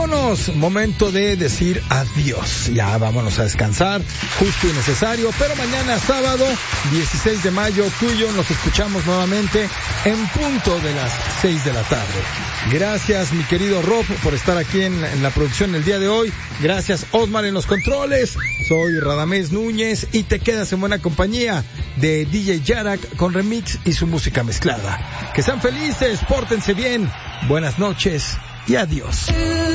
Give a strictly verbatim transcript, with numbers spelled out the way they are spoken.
vámonos, momento de decir adiós. Ya vámonos a descansar, justo y necesario, pero mañana sábado, dieciséis de mayo, tú y yo nos escuchamos nuevamente en punto de las seis de la tarde. Gracias, mi querido Rob, por estar aquí en, en la producción el día de hoy. Gracias, Osmar, en los controles. Soy Radamés Núñez y te quedas en buena compañía de D J Yarak con remix y su música mezclada. Que sean felices, pórtense bien, buenas noches y adiós.